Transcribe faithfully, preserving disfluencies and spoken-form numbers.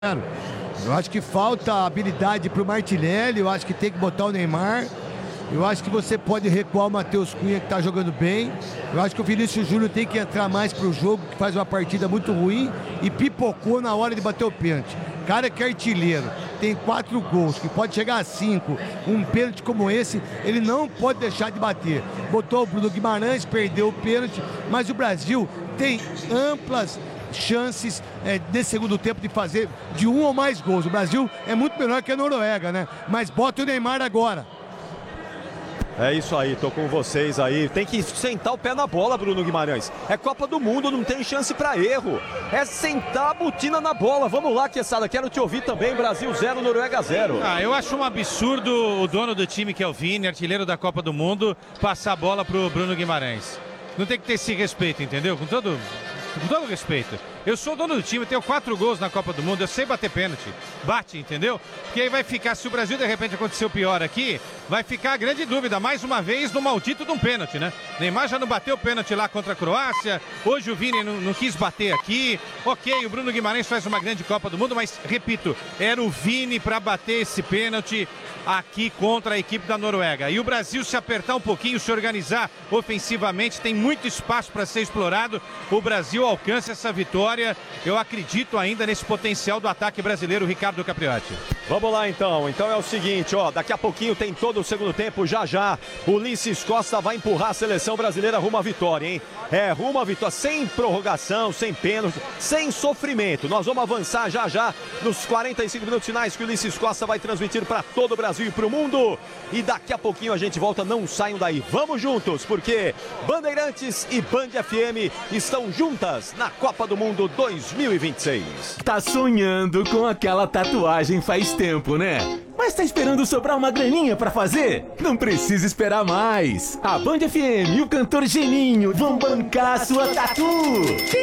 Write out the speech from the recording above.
Eu acho que falta habilidade para o Martinelli, eu acho que tem que botar o Neymar. Eu acho que você pode recuar o Matheus Cunha, que está jogando bem. Eu acho que o Vinícius Júnior tem que entrar mais para o jogo, que faz uma partida muito ruim e pipocou na hora de bater o pênalti. Cara que é artilheiro, tem quatro gols, que pode chegar a cinco. Um pênalti como esse, ele não pode deixar de bater. Botou o Bruno Guimarães, perdeu o pênalti, mas o Brasil tem amplas chances é, nesse segundo tempo de fazer de um ou mais gols. O Brasil é muito melhor que a Noruega, né? Mas bota o Neymar agora. É isso aí, tô com vocês aí. Tem que sentar o pé na bola, Bruno Guimarães. É Copa do Mundo, não tem chance pra erro. É sentar a botina na bola. Vamos lá, Quesada, quero te ouvir também. Brasil zero, Noruega zero. Ah, eu acho um absurdo o dono do time, que é o Vini, artilheiro da Copa do Mundo, passar a bola pro Bruno Guimarães. Não tem que ter esse respeito, entendeu? Com todo... Com todo respeito, eu sou dono do time, tenho quatro gols na Copa do Mundo, eu sei bater pênalti, bate, entendeu? Porque aí vai ficar, se o Brasil de repente aconteceu pior aqui, vai ficar a grande dúvida, mais uma vez, no maldito de um pênalti, né? Neymar já não bateu pênalti lá contra a Croácia, hoje o Vini não, não quis bater aqui, ok, o Bruno Guimarães faz uma grande Copa do Mundo, mas, repito, era o Vini para bater esse pênalti aqui contra a equipe da Noruega. E o Brasil, se apertar um pouquinho, se organizar ofensivamente, tem muito espaço para ser explorado, o Brasil alcança essa vitória. Eu acredito ainda nesse potencial do ataque brasileiro, Ricardo Capriotti. Vamos lá então, então é o seguinte, ó, daqui a pouquinho tem todo o segundo tempo, já já o Ulisses Costa vai empurrar a seleção brasileira rumo à vitória, hein? É, rumo à vitória, sem prorrogação, sem pênalti, sem sofrimento. Nós vamos avançar já já nos quarenta e cinco minutos finais que o Ulisses Costa vai transmitir para todo o Brasil e para o mundo. E daqui a pouquinho a gente volta, não saiam daí. Vamos juntos, porque Bandeirantes e Band F M estão juntas na Copa do Mundo dois mil e vinte e seis. Tá sonhando com aquela tatuagem faz tempo, né? Mas tá esperando sobrar uma graninha pra fazer? Não precisa esperar mais. A Band F M e o cantor Geninho vão bancar a sua tatu.